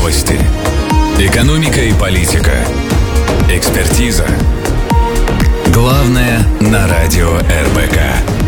Новости. Экономика и политика. Экспертиза. Главное на радио РБК.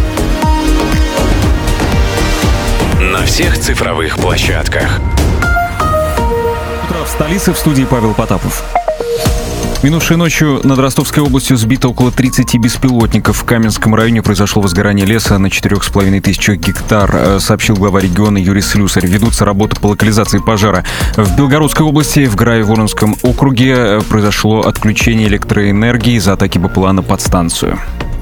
На всех цифровых площадках. Утро в столице, в студии Павел Потапов. Минувшей ночью над Ростовской областью сбито около 30 беспилотников. В Каменском районе произошло возгорание леса на 4500 гектар, сообщил глава региона Юрий Слюсарь. Ведутся работы по локализации пожара. В Белгородской области, в Грае-Воронском округе произошло отключение электроэнергии из-за атаки БПЛА на подстанцию.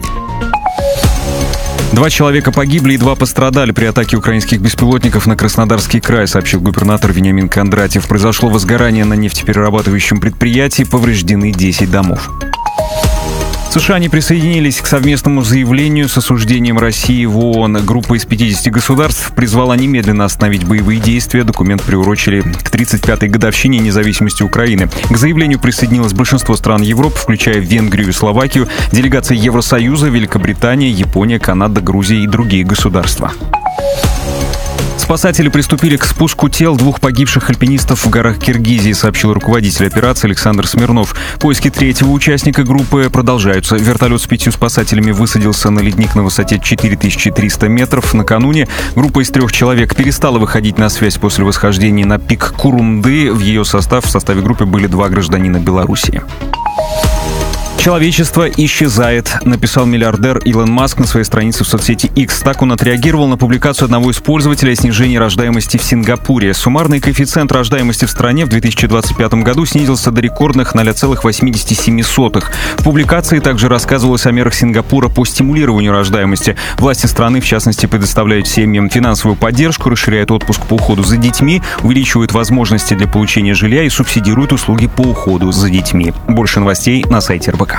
2 человека погибли и 2 пострадали при атаке украинских беспилотников на Краснодарский край, сообщил губернатор Вениамин Кондратьев. Произошло возгорание на нефтеперерабатывающем предприятии, повреждены 10 домов. США не присоединились к совместному заявлению с осуждением России в ООН. Группа из 50 государств призвала немедленно остановить боевые действия. Документ приурочили к 35-й годовщине независимости Украины. К заявлению присоединилось большинство стран Европы, включая Венгрию и Словакию, делегации Евросоюза, Великобритания, Япония, Канада, Грузия и другие государства. Спасатели приступили к спуску тел 2 погибших альпинистов в горах Киргизии, сообщил руководитель операции Александр Смирнов. Поиски 3-го участника группы продолжаются. Вертолет с 5 спасателями высадился на ледник на высоте 4300 метров. Накануне группа из 3 человек перестала выходить на связь после восхождения на пик Курумды. В ее составе группы были 2 гражданина Белоруссии. «Человечество исчезает», написал миллиардер Илон Маск на своей странице в соцсети X. Так он отреагировал на публикацию одного из пользователей о снижении рождаемости в Сингапуре. Суммарный коэффициент рождаемости в стране в 2025 году снизился до рекордных 0,87. В публикации также рассказывалось о мерах Сингапура по стимулированию рождаемости. Власти страны, в частности, предоставляют семьям финансовую поддержку, расширяют отпуск по уходу за детьми, увеличивают возможности для получения жилья и субсидируют услуги по уходу за детьми. Больше новостей на сайте РБК.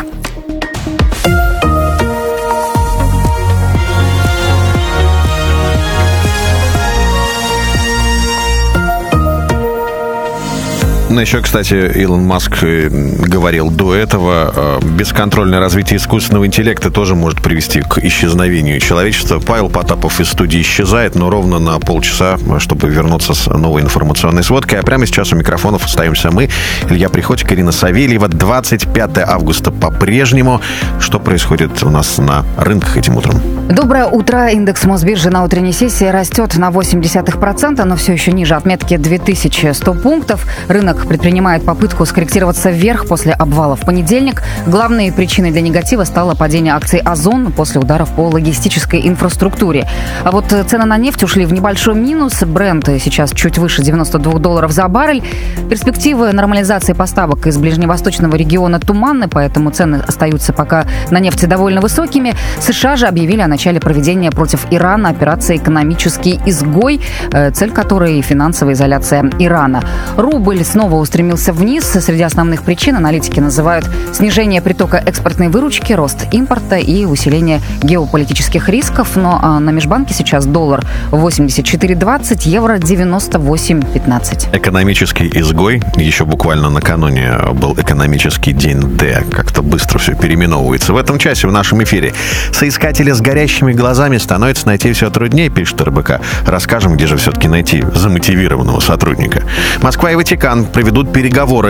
Ну, еще, кстати, Илон Маск говорил до этого, бесконтрольное развитие искусственного интеллекта тоже может привести к исчезновению человечества. Павел Потапов из студии исчезает, но ровно на полчаса, чтобы вернуться с новой информационной сводкой. А прямо сейчас у микрофонов остаемся мы, Илья Приходько, Ирина Савельева. 25 августа по-прежнему. Что происходит у нас на рынках этим утром? Доброе утро. Индекс Мосбиржи на утренней сессии растет на 0,8%, но все еще ниже отметки 2100 пунктов. Рынок предпринимает попытку скорректироваться вверх после обвала в понедельник. Главной причиной для негатива стало падение акций «Озон» после ударов по логистической инфраструктуре. А вот цены на нефть ушли в небольшой минус. Брент сейчас чуть выше $92 за баррель. Перспективы нормализации поставок из ближневосточного региона туманны, поэтому цены остаются пока на нефти довольно высокими. США же объявили о начале проведения против Ирана операции «Экономический изгой», цель которой – финансовая изоляция Ирана. Рубль снова устремился вниз. Среди основных причин аналитики называют снижение притока экспортной выручки, рост импорта и усиление геополитических рисков. Но на межбанке сейчас доллар 84.20, евро 98.15. Экономический изгой. Еще буквально накануне был экономический день Д. Как-то быстро все переименовывается. В этом часе в нашем эфире соискатели с горящими глазами становится найти все труднее, пишет РБК. Расскажем, где же все-таки найти замотивированного сотрудника. Москва и Ватикан проведут переговоры